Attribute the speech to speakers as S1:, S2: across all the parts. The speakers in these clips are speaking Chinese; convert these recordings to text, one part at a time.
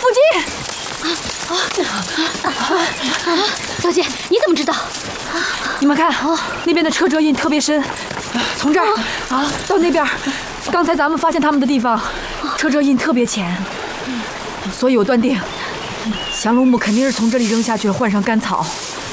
S1: 小姐，你怎么知道？
S2: 你们看，那边的车辙印特别深，从这儿到那边，刚才咱们发现他们的地方，车辙印特别浅，所以我断定，降龙木肯定是从这里扔下去了，换上干草。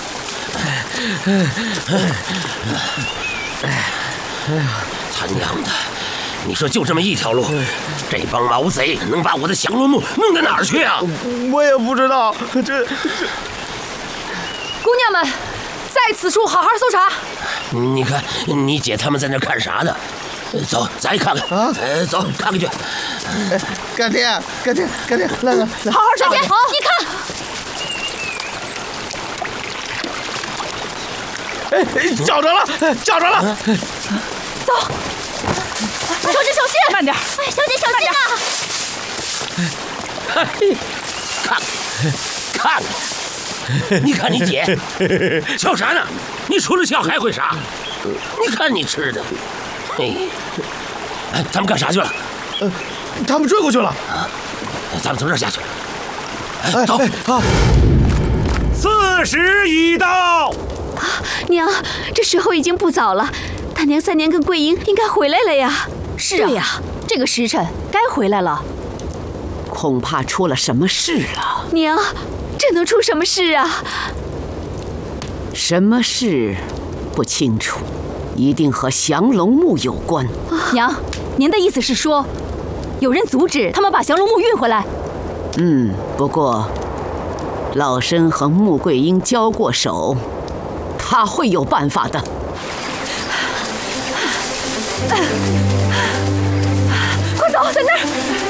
S3: 他娘的！你说就这么一条路，这帮毛贼能把我的降龙木弄到哪儿去啊？
S4: 我也不知道，这……
S2: 姑娘们，在此处好好搜查。
S3: 你看，你姐他们在那看啥呢？走，咱看看啊！走，看看去。
S4: 干爹，来，
S2: 好好找。
S1: 姐，好，你看。
S4: 找着了！
S2: 走，
S1: 小姐小心，
S2: 慢点。
S1: 哎，小姐小心呐！
S3: 看，你看你姐，笑啥呢？你除了笑还会啥？你看你吃的，他们干啥去了？
S4: 他们追过去了。
S3: 咱们从这儿下去。走。
S4: 好。
S5: 4时已到。
S1: 娘，这时候已经不早了，大娘、三娘跟桂英应该回来了呀。
S2: 是啊，对呀，这个时辰该回来了。
S6: 恐怕出了什么事了。
S1: 娘，这能出什么事啊？
S6: 什么事不清楚，一定和降龙木有关。
S2: 娘，您的意思是说，有人阻止他们把降龙木运回来？
S6: 不过老身和穆桂英交过手，他会有办法的。
S2: 快走，在那儿！